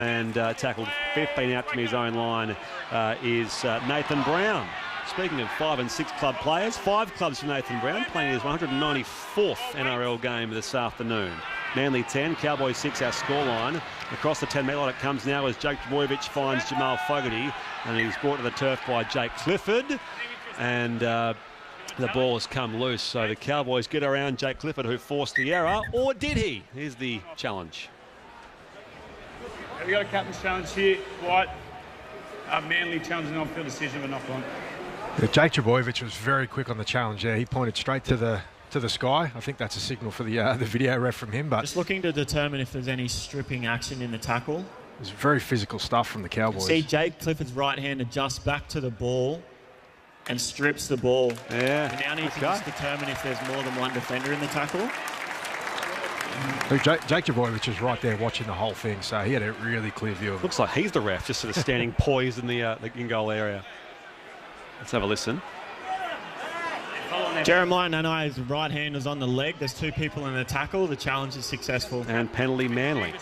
And tackled 15 out from his own line is Nathan Brown. Speaking of 5 and 6 club players, 5 clubs for Nathan Brown, playing his 194th NRL game this afternoon. Manly 10, Cowboys 6, our scoreline. Across the 10-metre line it comes now as Jake Trbojevic finds Jamal Fogarty, and he's brought to the turf by Jake Clifford. And the ball has come loose, so the Cowboys get around Jake Clifford, who forced the error, or did he? Here's the challenge. We got a captain's challenge here. White, Manly challenging on-field decision, but not one. Yeah, Jake Trbojevic was very quick on the challenge there. He pointed straight to the sky. I think that's a signal for the video ref from him. But just looking to determine if there's any stripping action in the tackle. It was very physical stuff from the Cowboys. See Jake Clifford's right hand adjusts back to the ball and strips the ball. Yeah. We now need to just determine if there's more than one defender in the tackle. Look, Jake Trbojevic was right there watching the whole thing, so he had a really clear view of it. Looks like he's the ref, just sort of standing poised in the in-goal area. Let's have a listen. Jeremiah Nanai's right hand is on the leg. There's 2 people in the tackle. The challenge is successful. And penalty Manly.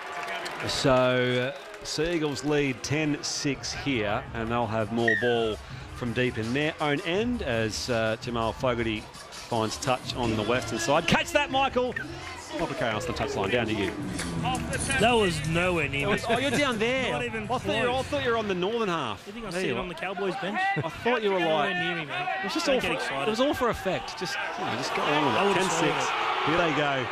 So Seagulls lead 10-6 here, and they'll have more ball from deep in their own end as Jamal Fogarty finds touch on the western side. Catch that, Michael! Michael carry on the touchline, down to you. That was nowhere near me. Oh, you're down there. Not even I thought you were on the northern half. You think I see it on the Cowboys bench? I thought you were like... Nowhere near me, mate. It was just Don't all get for, excited. it was all for effect. Just go along with it. 10-6. Here they go.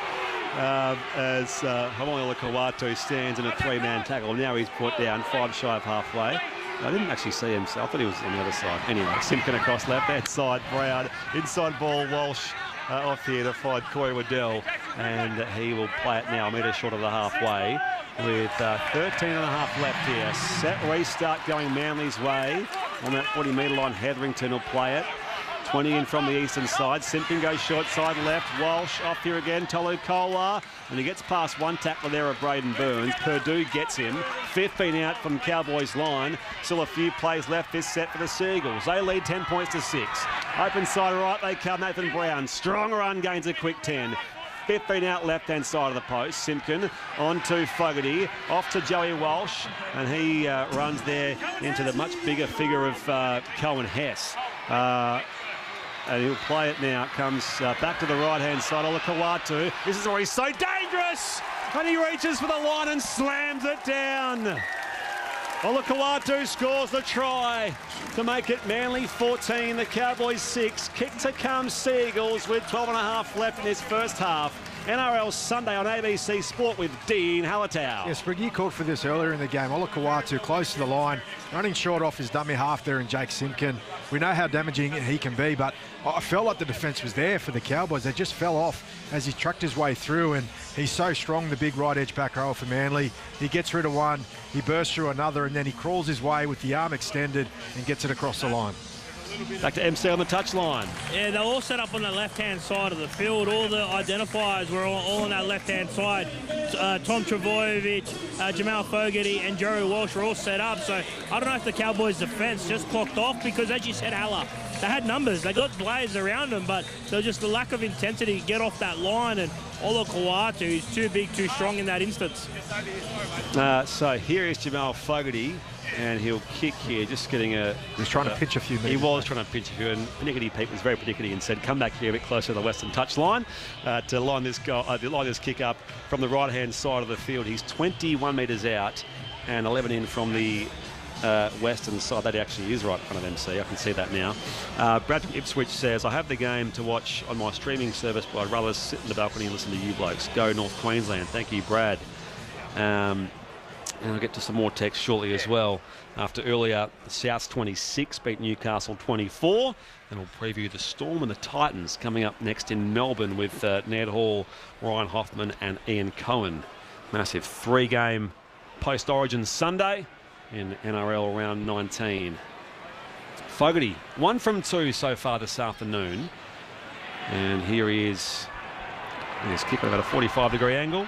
As Hamoila Kawatu stands in a 3-man tackle. Now he's put down 5 shy of halfway. I didn't actually see him, so I thought he was on the other side. Anyway, Simpkin across left-hand side, Brown. Inside ball, Walsh off here to find Corey Waddell, and he will play it now a metre short of the halfway with 13 and a half left here. Set restart going Manly's way. On that 40-metre line, Hetherington will play it. 20 in from the eastern side. Simpkin goes short side left. Walsh off here again. Tolu Kolar. And he gets past one tackler there of Braden Burns. Purdue gets him. 15 out from Cowboys line. Still a few plays left this set for the Seagulls. They lead 10 points to 6. Open side right they come. Nathan Brown. Strong run, gains a quick 10. 15 out left-hand side of the post. Simpkin on to Fogarty. Off to Joey Walsh. And he runs there into the much bigger figure of Cohen Hess. And he'll play it now. It comes back to the right-hand side. Olakawatu. This is where he's so dangerous. And he reaches for the line and slams it down. Olakawatu scores the try to make it Manly 14, the Cowboys 6. Kick to come Seagulls with 12 and a half left in this first half. NRL Sunday on ABC Sport with Dean Hallertau. Yes, Sprig, you called for this earlier in the game. Olakawatu close to the line, running short off his dummy half there in Jake Simpkin. We know how damaging he can be, but I felt like the defence was there for the Cowboys. They just fell off as he trucked his way through, and he's so strong, the big right edge back row for Manly. He gets rid of one, he bursts through another, and then he crawls his way with the arm extended and gets it across the line. Back to MC on the touchline. Yeah, they're all set up on the left-hand side of the field. All the identifiers were all on that left-hand side. Tom Trbojevic, Jamal Fogarty and Jerry Walsh were all set up. So I don't know if the Cowboys' defence just clocked off because, as you said, Haller, they had numbers. They got players around them, but there was just the lack of intensity to get off that line. And Olakawatu is too big, too strong in that instance. So here is Jamal Fogarty. And he'll kick here, just getting a... He was trying to pitch a few minutes. He was trying to pitch a few, and Panickety Pete was very Panickety and said, come back here a bit closer to the western touchline to line this kick up from the right-hand side of the field. He's 21 metres out and 11 in from the western side. That actually is right in front of MC. I can see that now. Brad from Ipswich says, I have the game to watch on my streaming service, but I'd rather sit in the balcony and listen to you blokes. Go North Queensland. Thank you, Brad. And I'll get to some more text shortly as well. After earlier, the Souths 26 beat Newcastle 24. And we'll preview the Storm and the Titans coming up next in Melbourne with Ned Hall, Ryan Hoffman and Ian Cohen. Massive 3-game post-Origin Sunday in NRL round 19. Fogarty, 1 from 2 so far this afternoon. And here he is. His kick at a 45-degree angle.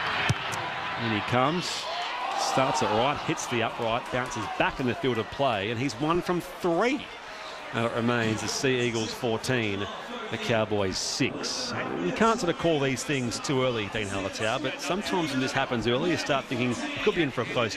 And he comes. Starts it right, hits the upright, bounces back in the field of play, and he's 1 from 3. And it remains the Sea Eagles 14, the Cowboys 6. You can't sort of call these things too early, Dean Halatau, but sometimes when this happens early, you start thinking it could be in for a close